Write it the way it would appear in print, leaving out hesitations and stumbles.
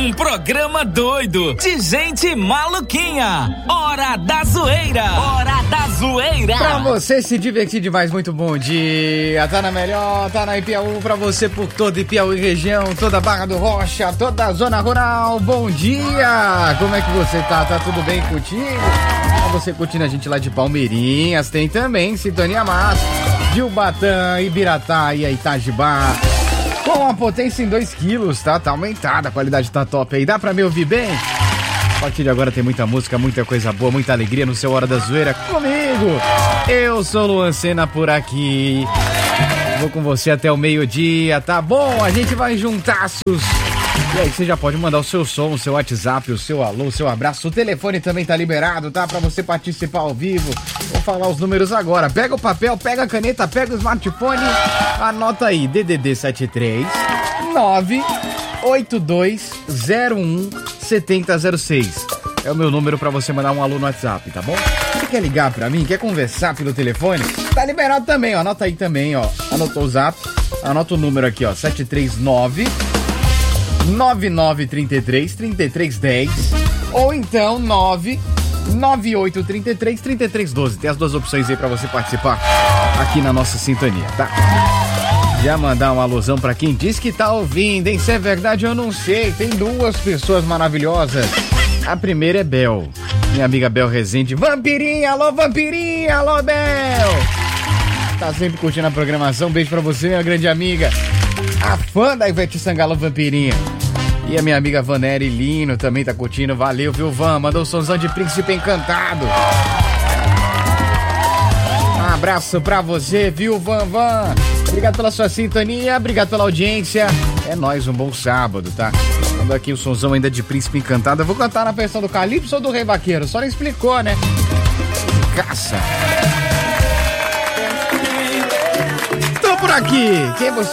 Um programa doido, de gente maluquinha. Hora da Zoeira. Hora da Zoeira. Pra você se divertir demais, muito bom dia. Tá na melhor, tá na Ipiaú, pra você por toda Ipiaú e região, toda Barra do Rocha, toda a zona rural. Bom dia. Como é que você tá? Tá tudo bem contigo? Pra você curtindo a gente lá de Palmeirinhas, tem também Sintonia Massa, de Ubatã, Ibiratá e Itajibá. Com a potência em 2 quilos, tá? Tá aumentada, a qualidade tá top aí. Dá pra me ouvir bem? A partir de agora tem muita música, muita coisa boa, muita alegria no seu Hora da Zoeira comigo. Eu sou Luan Sena por aqui. Vou com você até o meio-dia, tá bom? A gente vai juntaços. E aí você já pode mandar o seu som, o seu WhatsApp, o seu alô, o seu abraço. O telefone também tá liberado, tá? Pra você participar ao vivo. Vou falar os números agora. Pega o papel, pega a caneta, pega o smartphone. Anota aí, DDD 73 98201 7006. É o meu número pra você mandar um alô no WhatsApp, tá bom? Você quer ligar pra mim? Quer conversar pelo telefone? Tá liberado também, ó. Anota aí também, ó. Anotou o zap. Anota o número aqui, ó. 739 9933 3310 ou então 99833 3312. Tem as duas opções aí pra você participar aqui na nossa sintonia, tá? Já mandar um alusão pra quem diz que tá ouvindo, hein? Se é verdade eu não sei. Tem 2 pessoas maravilhosas. A primeira é Bel, minha amiga Bel Rezende. Vampirinha, alô Bel! Tá sempre curtindo a programação. Beijo pra você, minha grande amiga. A fã da Ivete Sangalo, Vampirinha. E a minha amiga Vaneri Lino também tá curtindo. Valeu, viu, Van? Mandou o somzão de Príncipe Encantado. Um abraço pra você, viu, Van? Obrigado pela sua sintonia, obrigado pela audiência. É nóis, um bom sábado, tá? Mando aqui o somzão ainda de Príncipe Encantado. Eu vou cantar na versão do Calypso ou do Rei Vaqueiro? Só não explicou, né? Caça. Tô por aqui. Quem você